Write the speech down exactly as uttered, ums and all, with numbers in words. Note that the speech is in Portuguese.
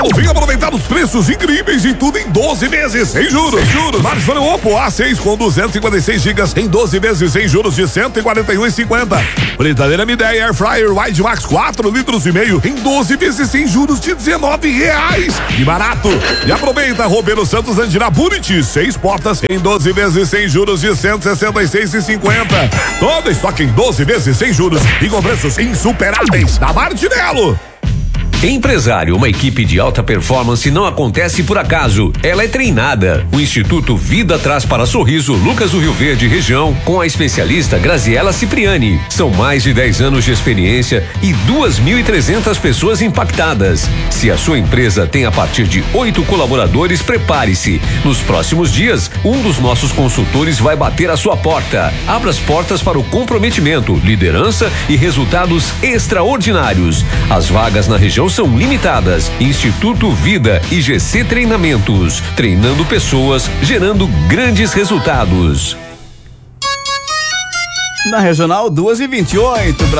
Vem aproveitar os preços incríveis e tudo em doze vezes sem juros. Sem juros. Smartphone Oppo A seis com duzentos e cinquenta e seis gigas em doze vezes sem juros de cento e quarenta e um reais e cinquenta centavos. Fritadeira Midea Air Fryer Wide Max quatro litros e meio em doze vezes sem juros de dezenove reais. Que barato! E aproveita Roberto Santos Andina Buriti, seis portas em doze vezes sem juros de cento e sessenta e seis reais e cinquenta centavos. Todo estoque em doze vezes sem juros e com preços insuperáveis da Martinello. Empresário, uma equipe de alta performance não acontece por acaso, ela é treinada. O Instituto Vida traz para Sorriso, Lucas do Rio Verde região, com a especialista Graziela Cipriani. São mais de dez anos de experiência e duas mil e trezentas pessoas impactadas. Se a sua empresa tem a partir de oito colaboradores, prepare-se. Nos próximos dias, um dos nossos consultores vai bater a sua porta. Abra as portas para o comprometimento, liderança e resultados extraordinários. As vagas na região são limitadas. Instituto Vida e G C Treinamentos, treinando pessoas, gerando grandes resultados. Na Regional duas e vinte e oito,